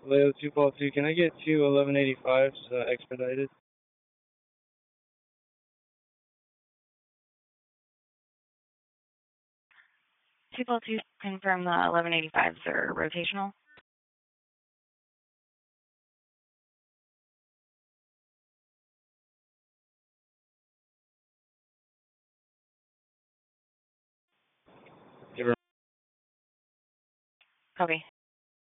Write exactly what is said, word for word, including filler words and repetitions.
Leo two four two, can I get two eleven eighty-fives uh, expedited? two four two, confirm the eleven eighty-fives are rotational. Copy.